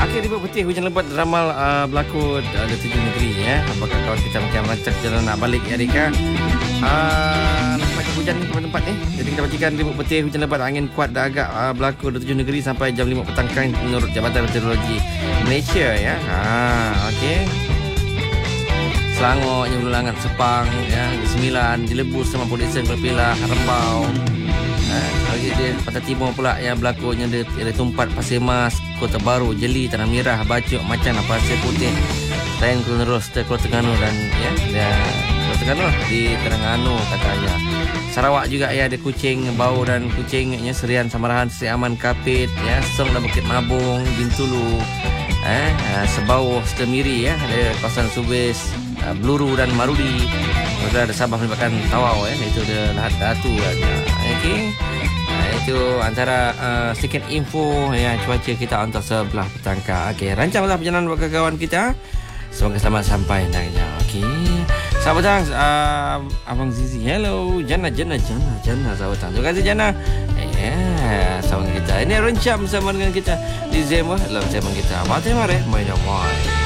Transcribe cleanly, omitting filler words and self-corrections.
Akhir ribut putih hujan lebat ramal berlaku di 7 negeri ya. Apakah kawan kita mungkin merancang jalan nak balik ya Rika? Nampak hujan ni tempat-tempat ni. Jadi kita bacakan ribut putih hujan lebat angin kuat dah agak berlaku di 7 negeri sampai jam 5 petang menurut Jabatan Meteorologi Malaysia ya. Okey. Selangor, Nyarulangan, Sepang ya, di Sembilan, di Lebu, Semang Pudisen, Perpilah, Rembau. Dia Pantai Timur pula yang berlakunya ada Tumpat, Pasir Mas, Kota Baru, Jeli, Tanah Merah, Bacok, Macan, Pasir Putih, Tayan, Kulon Roster, Kuala Terengganu dan Kuala Terengganu di Terengganu katanya. Sarawak juga ya, ada Kuching, Bau dan Kuchingnya, Serian, Samarahan, Seri Aman, Kapit ya, Song dan Bukit Mabung, Bintulu, Sebauh, Setemiri ya, ada kawasan Subis, Bluru dan Marudi. Ada Sabah melibatkan Tawau ya, itu ada Lahad Datu aja. Okey. Itu antara sedikit info ya cuaca kita untuk sebelah petang. Okey, rancanglah perjalanan buat kawan kita. Semoga selamat sampai nantinya. Okey. Selamat petang Abang Zizi. Hello, Jana. Selamat petang. Terima kasih Jana. Sama kita. Ini rencam bersama dengan kita di Zema. Lalu sama kita. Mari.